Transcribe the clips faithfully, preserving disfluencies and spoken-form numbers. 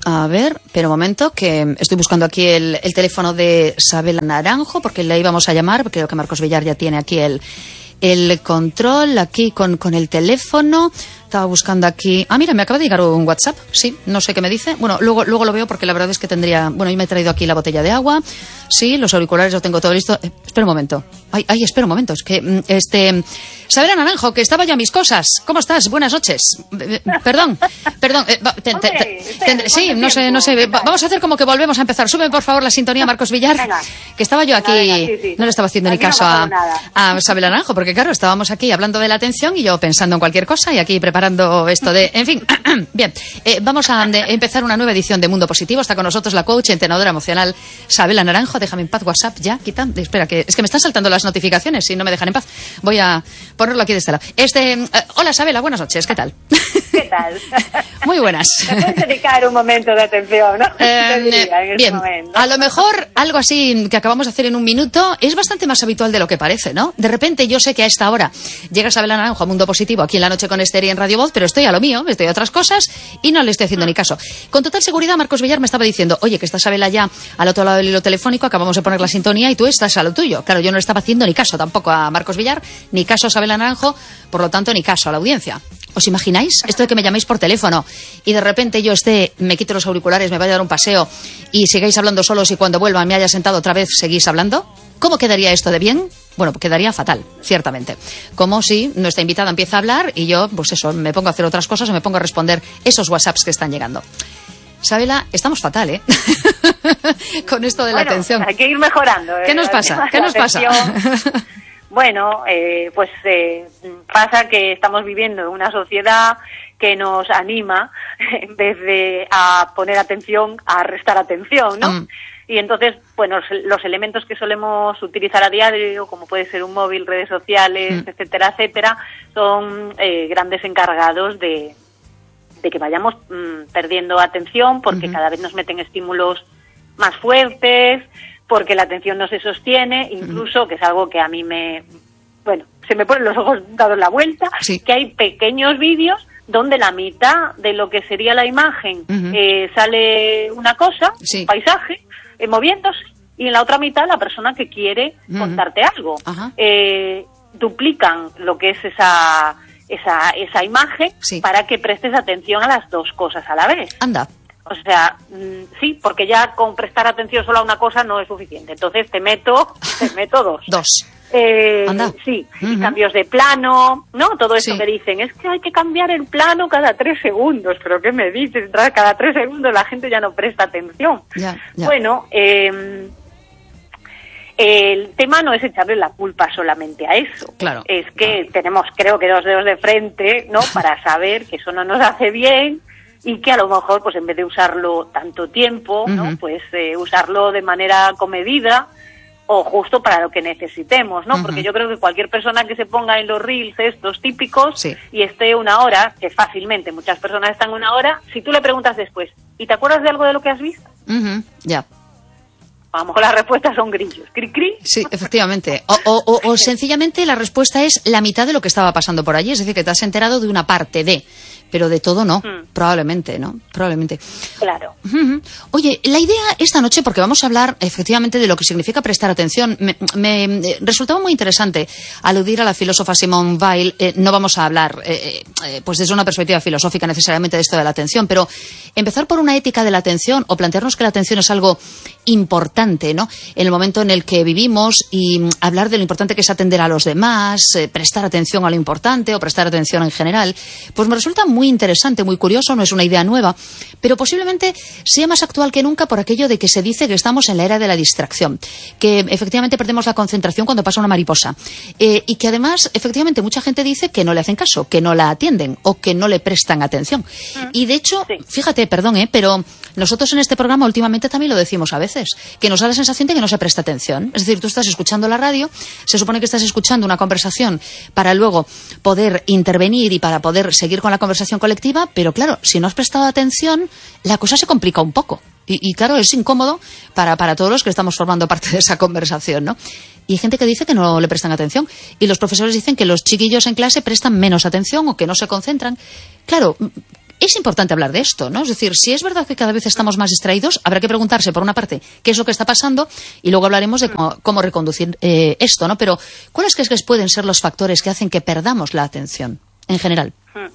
A ver, pero un momento, que estoy buscando aquí el, el teléfono de Sabela Naranjo, porque le íbamos a llamar, creo que Marcos Villar ya tiene aquí el, el control, aquí con, con el teléfono. Estaba buscando aquí... Ah, mira, me acaba de llegar un WhatsApp, sí, no sé qué me dice. Bueno, luego, luego lo veo porque la verdad es que tendría... Bueno, yo me he traído aquí la botella de agua, sí, los auriculares, lo tengo todo listo. Eh, espera un momento. Ay, ay, espera un momento, es que... este... Sabela Naranjo, que estaba yo a mis cosas. ¿Cómo estás? Buenas noches. Eh, perdón, perdón. Eh, te, te, te, te, sí, no sé, no sé. Vamos a hacer como que volvemos a empezar. Sube, por favor, la sintonía, Marcos Villar. Venga. Que estaba yo aquí... Venga, venga, sí, sí. No le estaba haciendo aquí ni caso no a, a Sabela Naranjo, porque claro, estábamos aquí hablando de la atención y yo pensando en cualquier cosa y aquí preparando esto de... En fin, bien. Eh, vamos a de, empezar una nueva edición de Mundo Positivo. Está con nosotros la coach, entrenadora emocional Sabela Naranjo. Déjame en paz WhatsApp ya, quita. Espera, que es que me están saltando las notificaciones y no me dejan en paz. Voy a ponerlo aquí de este lado. Este, uh, hola Sabela, buenas noches, ¿qué tal? ¿Qué tal? Muy buenas. Me puedes dedicar un momento de atención, ¿no? Eh, diría, en bien, momento. A lo mejor algo así que acabamos de hacer en un minuto es bastante más habitual de lo que parece, ¿no? De repente yo sé que a esta hora llega Sabela Naranjo a Mundo Positivo aquí en La Noche con Esther y en Radio Voz, pero estoy a lo mío, estoy a otras cosas y no le estoy haciendo ni caso. Con total seguridad Marcos Villar me estaba diciendo, oye, que está Sabela ya al otro lado del hilo telefónico, acabamos de poner la sintonía y tú estás a lo tuyo. Claro, yo no le estaba haciendo ni caso tampoco a Marcos Villar, ni caso a Sabela Naranjo, por lo tanto ni caso a la audiencia. ¿Os imagináis? Esto de que me llaméis por teléfono y de repente yo esté, me quito los auriculares, me vaya a dar un paseo y sigáis hablando solos y cuando vuelva me haya sentado otra vez seguís hablando. ¿Cómo quedaría esto de bien? Bueno, quedaría fatal, ciertamente. Como si nuestra invitada empieza a hablar y yo, pues eso, me pongo a hacer otras cosas o me pongo a responder esos WhatsApps que están llegando. Sabela, estamos fatal, ¿eh? Con esto de la bueno, atención. Hay que ir mejorando. ¿eh? ¿Qué nos pasa? ¿Qué nos pasa? Bueno, eh, pues eh, pasa que estamos viviendo en una sociedad que nos anima, en vez de a poner atención, a restar atención, ¿no? Mm. Y entonces, bueno, los elementos que solemos utilizar a diario, como puede ser un móvil, redes sociales, mm. etcétera, etcétera, son eh, grandes encargados de, de que vayamos mm, perdiendo atención, porque uh-huh. cada vez nos meten estímulos más fuertes, porque la atención no se sostiene, incluso, que es algo que a mí me... Bueno, se me ponen los ojos dados la vuelta, sí. que hay pequeños vídeos donde la mitad de lo que sería la imagen uh-huh. eh, sale una cosa, sí. un paisaje, eh, moviéndose, y en la otra mitad la persona que quiere uh-huh. contarte algo. Uh-huh. Eh, duplican lo que es esa, esa, esa imagen sí. para que prestes atención a las dos cosas a la vez. Anda. O sea, mmm, sí, porque ya con prestar atención solo a una cosa no es suficiente. Entonces te meto, te meto dos. Dos. Eh, Anda. Sí, uh-huh. y cambios de plano, ¿no? Todo esto sí. que dicen, es que hay que cambiar el plano cada tres segundos. ¿Pero qué me dices? Cada tres segundos la gente ya no presta atención. Ya, ya. Bueno, eh, el tema no es echarle la culpa solamente a eso. Claro. Es que claro. tenemos, creo que dos dedos de frente, ¿no? Para saber que eso no nos hace bien. Y que a lo mejor, pues en vez de usarlo tanto tiempo, uh-huh. ¿no? Pues eh, usarlo de manera comedida o justo para lo que necesitemos, ¿no? Uh-huh. Porque yo creo que cualquier persona que se ponga en los reels estos típicos sí. y esté una hora, que fácilmente muchas personas están una hora, si tú le preguntas después, ¿y te acuerdas de algo de lo que has visto? Uh-huh. Ya. A lo mejor las respuestas son grillos. ¿Cri, cri? Sí, efectivamente. O, o, o, o sencillamente la respuesta es la mitad de lo que estaba pasando por allí. Es decir, que te has enterado de una parte de... Pero de todo no, mm. probablemente, ¿no? Probablemente. Claro. Uh-huh. Oye, la idea esta noche, porque vamos a hablar efectivamente de lo que significa prestar atención, me, me resultaba muy interesante aludir a la filósofa Simone Weil. Eh, no vamos a hablar, eh, eh, pues desde una perspectiva filosófica necesariamente de esto de la atención, pero empezar por una ética de la atención o plantearnos que la atención es algo importante, ¿no? En el momento en el que vivimos y mm, hablar de lo importante que es atender a los demás, eh, prestar atención a lo importante o prestar atención en general, pues me resulta muy muy interesante, muy curioso, no es una idea nueva, pero posiblemente sea más actual que nunca por aquello de que se dice que estamos en la era de la distracción, que efectivamente perdemos la concentración cuando pasa una mariposa, eh, y que además efectivamente mucha gente dice que no le hacen caso, que no la atienden o que no le prestan atención. Mm. Y de hecho, sí. fíjate, perdón, eh, pero nosotros en este programa últimamente también lo decimos a veces, que nos da la sensación de que no se presta atención. Es decir, tú estás escuchando la radio, se supone que estás escuchando una conversación para luego poder intervenir y para poder seguir con la conversación colectiva, pero claro, si no has prestado atención, la cosa se complica un poco. Y, y claro, es incómodo para, para todos los que estamos formando parte de esa conversación, ¿no? Y hay gente que dice que no le prestan atención. Y los profesores dicen que los chiquillos en clase prestan menos atención o que no se concentran. Claro, es importante hablar de esto, ¿no? Es decir, si es verdad que cada vez estamos más distraídos, habrá que preguntarse, por una parte, qué es lo que está pasando, y luego hablaremos de cómo, cómo reconducir eh, esto, ¿no? Pero, ¿cuáles crees que pueden ser los factores que hacen que perdamos la atención, en general?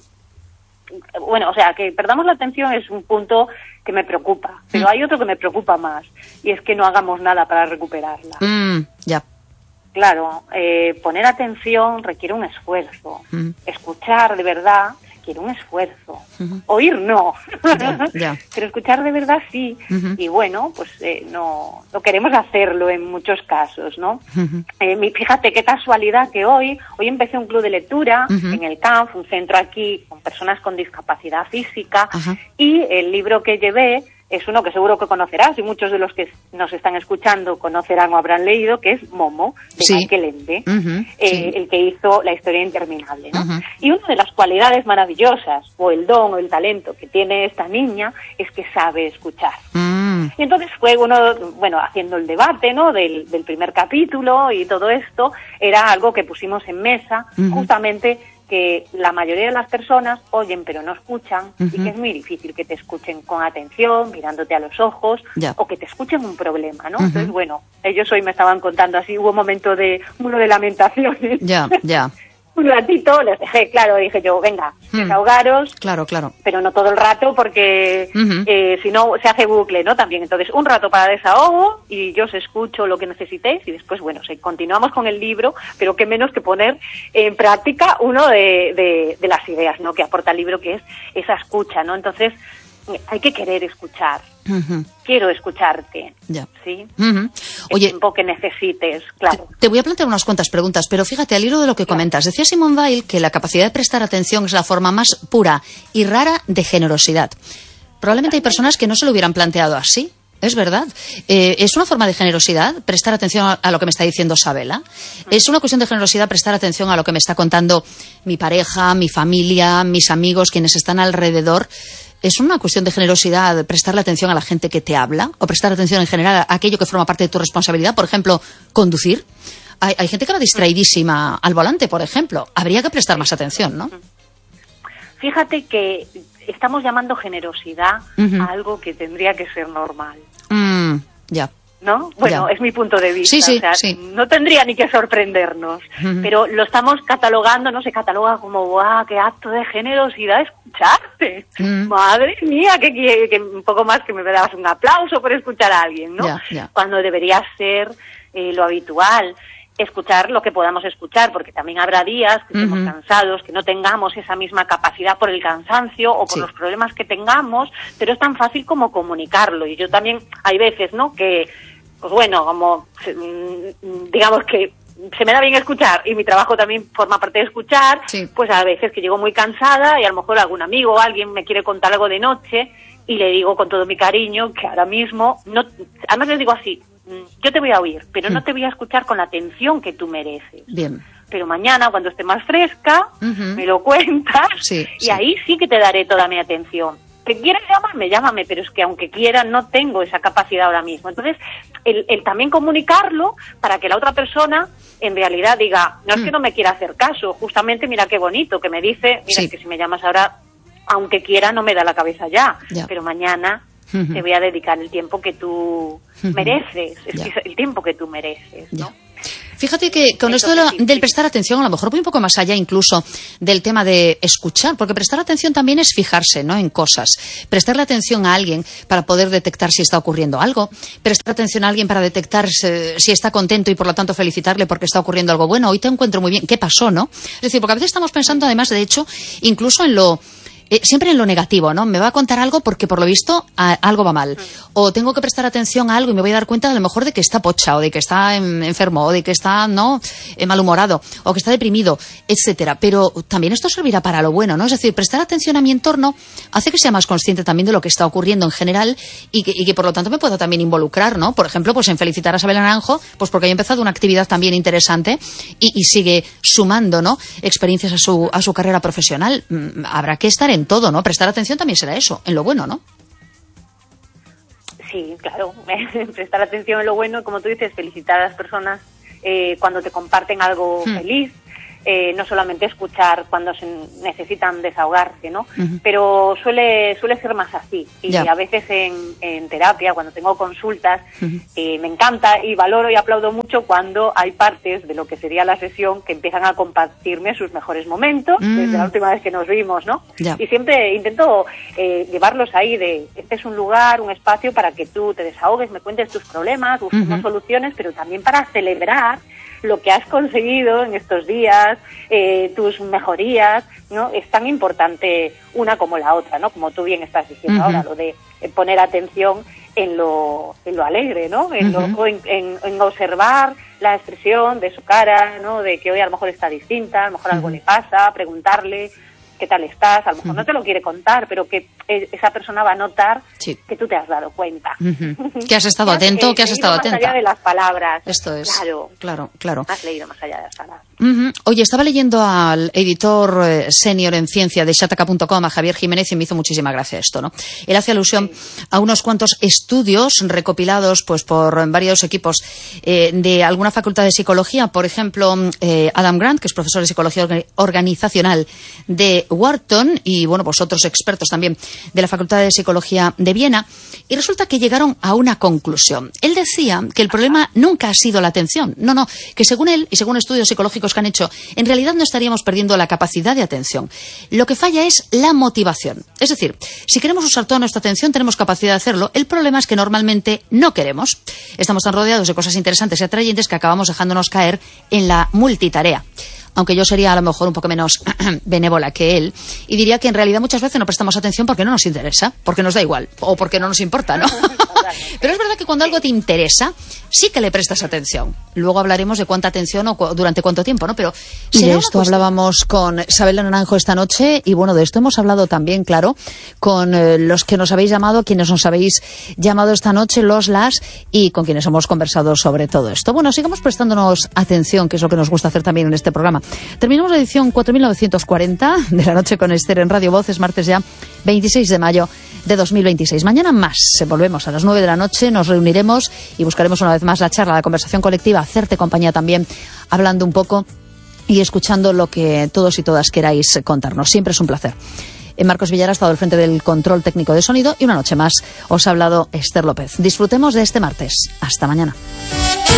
Bueno, o sea, que perdamos la atención es un punto que me preocupa, pero mm. hay otro que me preocupa más, y es que no hagamos nada para recuperarla. Mm, ya. Claro, eh, poner atención requiere un esfuerzo. Mm. Escuchar de verdad requiere un esfuerzo. Uh-huh. Oír no, ya, ya. Pero escuchar de verdad sí. Uh-huh. Y bueno, pues eh, no, no queremos hacerlo en muchos casos, ¿no? Uh-huh. Eh, fíjate qué casualidad que hoy, hoy empecé un club de lectura uh-huh. en el C A N F, un centro aquí con personas con discapacidad física, uh-huh. y el libro que llevé es uno que seguro que conocerás, y muchos de los que nos están escuchando conocerán o habrán leído, que es Momo, de sí. Michael Ende, uh-huh, eh, sí. el que hizo La historia interminable, ¿no? Uh-huh. Y una de las cualidades maravillosas, o el don o el talento que tiene esta niña, es que sabe escuchar. Uh-huh. Y entonces fue uno, bueno, haciendo el debate, ¿no?, del, del primer capítulo, y todo esto era algo que pusimos en mesa, uh-huh. justamente que la mayoría de las personas oyen pero no escuchan, uh-huh. y que es muy difícil que te escuchen con atención, mirándote a los ojos, yeah. o que te escuchen un problema, ¿no? Uh-huh. Entonces, bueno, ellos hoy me estaban contando así, hubo un momento de, uno de lamentaciones. Ya, yeah, ya. Yeah. Un ratito les dejé, claro, dije yo, venga, hmm. desahogaros. Claro, claro. Pero no todo el rato, porque uh-huh. eh, si no se hace bucle, ¿no? También, entonces, un rato para desahogo y yo os escucho lo que necesitéis, y después, bueno, sí, continuamos con el libro, pero qué menos que poner en práctica uno de, de, de las ideas, ¿no?, que aporta el libro, que es esa escucha, ¿no? Entonces, hay que querer escuchar. Uh-huh. Quiero escucharte. Ya. ¿Sí? Uh-huh. Oye, el tiempo que necesites, claro. Te, te voy a plantear unas cuantas preguntas, pero fíjate, al hilo de lo que claro. comentas, decía Simone Weil que la capacidad de prestar atención es la forma más pura y rara de generosidad. Probablemente hay personas que no se lo hubieran planteado así. Es verdad. Eh, ¿Es una forma de generosidad prestar atención a, a lo que me está diciendo Sabela? Uh-huh. ¿Es una cuestión de generosidad prestar atención a lo que me está contando mi pareja, mi familia, mis amigos, quienes están alrededor? ¿Es una cuestión de generosidad prestarle atención a la gente que te habla? ¿O prestar atención en general a aquello que forma parte de tu responsabilidad? Por ejemplo, conducir. Hay, hay gente que va distraidísima al volante, por ejemplo. Habría que prestar más atención, ¿no? Fíjate que estamos llamando generosidad uh-huh. a algo que tendría que ser normal. Mm, ya. ¿No? Bueno, ya. Es mi punto de vista. Sí, sí, o sea, sí. No tendría ni que sorprendernos, uh-huh. pero lo estamos catalogando, no se cataloga como, ¡guau, qué acto de generosidad escucharte! Uh-huh. Madre mía, que, que, que un poco más que me das un aplauso por escuchar a alguien, ¿no? Ya, ya. Cuando debería ser eh, lo habitual. Escuchar lo que podamos escuchar, porque también habrá días que estemos uh-huh. cansados, que no tengamos esa misma capacidad por el cansancio o por sí. los problemas que tengamos, pero es tan fácil como comunicarlo. Y yo también, hay veces, ¿no?, que, pues bueno, como, digamos que se me da bien escuchar y mi trabajo también forma parte de escuchar, sí. pues a veces que llego muy cansada y a lo mejor algún amigo o alguien me quiere contar algo de noche y le digo con todo mi cariño que ahora mismo, no, además les digo así, yo te voy a oír, pero no te voy a escuchar con la atención que tú mereces. Bien. Pero mañana, cuando esté más fresca, uh-huh. me lo cuentas sí, y sí. ahí sí que te daré toda mi atención. ¿Te quieres llamarme? Llámame, pero es que aunque quiera no tengo esa capacidad ahora mismo. Entonces, el, el también comunicarlo para que la otra persona en realidad diga, no es mm. que no me quiera hacer caso, justamente mira qué bonito, que me dice, mira, sí. es que si me llamas ahora, aunque quiera no me da la cabeza ya, ya. pero mañana uh-huh. te voy a dedicar el tiempo que tú uh-huh. mereces, es que es el tiempo que tú mereces, ¿no? Ya. Fíjate que con esto de la, del prestar atención, a lo mejor voy un poco más allá incluso del tema de escuchar, porque prestar atención también es fijarse, ¿no?, en cosas. Prestarle atención a alguien para poder detectar si está ocurriendo algo. Prestar atención a alguien para detectar si está contento y por lo tanto felicitarle porque está ocurriendo algo bueno. Hoy te encuentro muy bien. ¿Qué pasó, no? Es decir, porque a veces estamos pensando además, de hecho, incluso en lo... Eh, siempre en lo negativo, ¿no? Me va a contar algo porque por lo visto a, algo va mal. O tengo que prestar atención a algo y me voy a dar cuenta a lo mejor de que está pocha, o de que está en, enfermo, o de que está, ¿no?, eh, malhumorado, o que está deprimido, etcétera. Pero también esto servirá para lo bueno, ¿no? Es decir, prestar atención a mi entorno hace que sea más consciente también de lo que está ocurriendo en general y que, y que por lo tanto me pueda también involucrar, ¿no? Por ejemplo, pues en felicitar a Sabela Naranjo, pues porque haya empezado una actividad también interesante y, y sigue sumando, ¿no?, experiencias a su, a su carrera profesional. Mm, habrá que estar en todo, ¿no? Prestar atención también será eso, en lo bueno, ¿no? Sí, claro. Prestar atención en lo bueno, como tú dices, felicitar a las personas eh, cuando te comparten algo hmm. feliz, eh, no solamente escuchar cuando se necesitan desahogarse, ¿no? Uh-huh. Pero suele suele ser más así. Y yeah. a veces en, en terapia, cuando tengo consultas, uh-huh. eh, me encanta y valoro y aplaudo mucho cuando hay partes de lo que sería la sesión que empiezan a compartirme sus mejores momentos, mm. desde la última vez que nos vimos, ¿no? Yeah. Y siempre intento eh, llevarlos ahí de, este es un lugar, un espacio para que tú te desahogues, me cuentes tus problemas, busquemos uh-huh. soluciones, pero también para celebrar lo que has conseguido en estos días, eh, tus mejorías, ¿no? Es tan importante una como la otra, ¿no? Como tú bien estás diciendo uh-huh. ahora, lo de poner atención en lo, en lo alegre, ¿no? En, uh-huh. lo, en, en, en observar la expresión de su cara, ¿no? De que hoy a lo mejor está distinta, a lo mejor uh-huh. algo le pasa, preguntarle qué tal estás, a lo mejor uh-huh. no te lo quiere contar, pero que esa persona va a notar sí. que tú te has dado cuenta. Uh-huh. Que has estado atento, que has estado atenta. Más allá de las palabras. Esto es. Claro, claro, claro. Has leído más allá de las palabras. Uh-huh. Oye, estaba leyendo al editor eh, senior en ciencia de Shataka punto com, a Javier Jiménez, y me hizo muchísima gracia esto, ¿no? Él hace alusión sí. a unos cuantos estudios recopilados pues por varios equipos eh, de alguna facultad de psicología, por ejemplo, eh, Adam Grant, que es profesor de psicología organizacional de Wharton, y bueno, pues otros expertos también de la Facultad de Psicología de Viena, y resulta que llegaron a una conclusión. Él decía que el problema nunca ha sido la atención, no, no, que según él y según estudios psicológicos que han hecho, en realidad no estaríamos perdiendo la capacidad de atención. Lo que falla es la motivación. Es decir, si queremos usar toda nuestra atención, tenemos capacidad de hacerlo. El problema es que normalmente no queremos. Estamos tan rodeados de cosas interesantes y atrayentes que acabamos dejándonos caer en la multitarea. Aunque yo sería a lo mejor un poco menos benévola que él, y diría que en realidad muchas veces no prestamos atención porque no nos interesa, porque nos da igual, o porque no nos importa, ¿no? Pero es verdad que cuando algo te interesa, sí que le prestas atención. Luego hablaremos de cuánta atención o cu- durante cuánto tiempo, ¿no? Pero y de esto hablábamos con Isabel Naranjo esta noche, y bueno, de esto hemos hablado también, claro, con eh, los que nos habéis llamado, quienes nos habéis llamado esta noche, los, las, y con quienes hemos conversado sobre todo esto. Bueno, sigamos prestándonos atención, que es lo que nos gusta hacer también en este programa. Terminamos la edición cuatro mil novecientos cuarenta de La Noche con Esther en Radio Voz. Es martes ya veintiséis de mayo de dos mil veintiséis. Mañana más volvemos a las nueve de la noche, nos reuniremos y buscaremos una vez más la charla, la conversación colectiva, hacerte compañía también, hablando un poco y escuchando lo que todos y todas queráis contarnos. Siempre es un placer. Marcos Villar ha estado al frente del control técnico de sonido, y una noche más os ha hablado Esther López. Disfrutemos de este martes. Hasta mañana.